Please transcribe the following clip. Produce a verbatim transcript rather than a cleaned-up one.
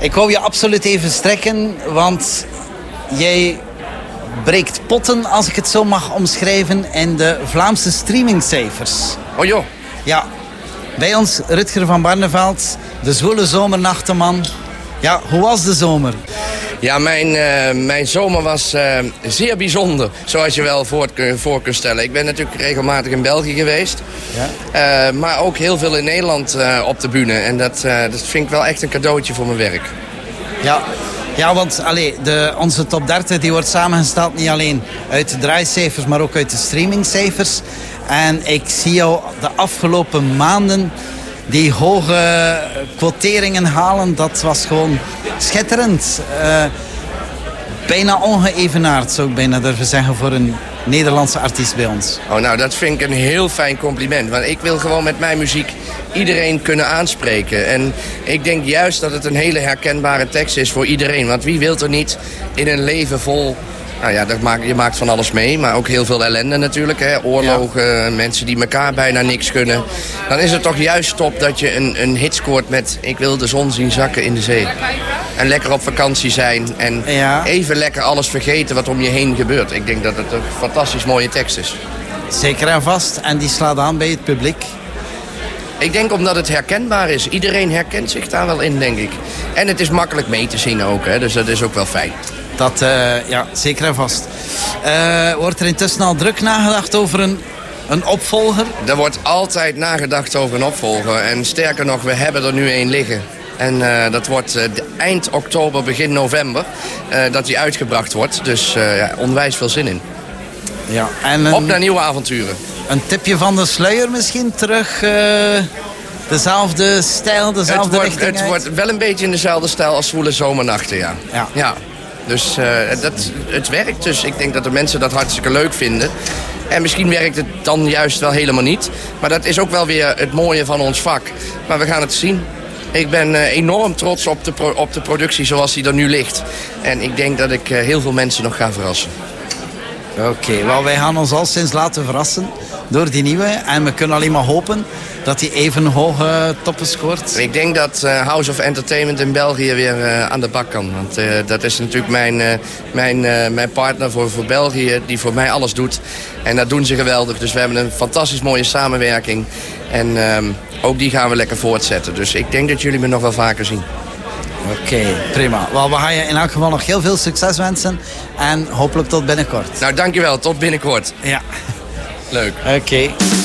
Ik wou je absoluut even strekken, want jij breekt potten, als ik het zo mag omschrijven, in de Vlaamse streamingcijfers. Oh joh. Ja, bij ons Rutger van Barneveld, de zwoele zomernachtenman. Ja, hoe was de zomer? Ja, mijn, uh, mijn zomer was uh, zeer bijzonder, zoals je wel voor, voor kunt stellen. Ik ben natuurlijk regelmatig in België geweest, ja. uh, maar ook heel veel in Nederland uh, op de bühne. En dat, uh, dat vind ik wel echt een cadeautje voor mijn werk. Ja, ja want allee, de, onze top dertig die wordt samengesteld niet alleen uit de draaicijfers, maar ook uit de streamingcijfers. En ik zie jou de afgelopen maanden die hoge quoteringen halen, dat was gewoon schitterend. Uh, bijna ongeëvenaard, zou ik bijna durven zeggen, voor een Nederlandse artiest bij ons. Oh, nou, dat vind ik een heel fijn compliment. Want ik wil gewoon met mijn muziek iedereen kunnen aanspreken. En ik denk juist dat het een hele herkenbare tekst is voor iedereen. Want wie wil er niet in een leven vol... Nou ja, dat maakt, je maakt van alles mee, maar ook heel veel ellende natuurlijk. Hè? Oorlogen, ja. Mensen die elkaar bijna niks kunnen. Dan is het toch juist top dat je een, een hit scoort met... Ik wil de zon zien zakken in de zee. En lekker op vakantie zijn. En ja. even lekker alles vergeten wat om je heen gebeurt. Ik denk dat het een fantastisch mooie tekst is. Zeker en vast. En die slaat aan bij het publiek. Ik denk omdat het herkenbaar is. Iedereen herkent zich daar wel in, denk ik. En het is makkelijk mee te zingen ook, hè? Dus dat is ook wel fijn. Dat, uh, ja, zeker en vast. Uh, wordt er intussen al druk nagedacht over een, een opvolger? Er wordt altijd nagedacht over een opvolger. En sterker nog, we hebben er nu één liggen. En uh, dat wordt uh, eind oktober, begin november, uh, dat die uitgebracht wordt. Dus uh, ja, onwijs veel zin in. Ja, en een, op naar nieuwe avonturen. Een tipje van de sluier misschien terug... Uh... Dezelfde stijl, dezelfde het wordt, richting Het wordt wel een beetje in dezelfde stijl als Zwoele Zomernachten, ja. Ja. ja. Dus uh, dat, het werkt. Dus ik denk dat de mensen dat hartstikke leuk vinden. En misschien werkt het dan juist wel helemaal niet. Maar dat is ook wel weer het mooie van ons vak. Maar we gaan het zien. Ik ben uh, enorm trots op de, pro- op de productie zoals die er nu ligt. En ik denk dat ik uh, heel veel mensen nog ga verrassen. Oké, okay, wel, wij gaan ons al sinds laten verrassen door die nieuwe. En we kunnen alleen maar hopen dat hij even hoge toppen scoort. Ik denk dat uh, House of Entertainment in België weer uh, aan de bak kan. Want uh, dat is natuurlijk mijn, uh, mijn, uh, mijn partner voor, voor België, die voor mij alles doet. En dat doen ze geweldig. Dus we hebben een fantastisch mooie samenwerking. En uh, ook die gaan we lekker voortzetten. Dus ik denk dat jullie me nog wel vaker zien. Oké, okay, prima. Wel, we gaan je in elk geval nog heel veel succes wensen. En hopelijk tot binnenkort. Nou, dankjewel. Tot binnenkort. Ja. Leuk. Oké. Okay.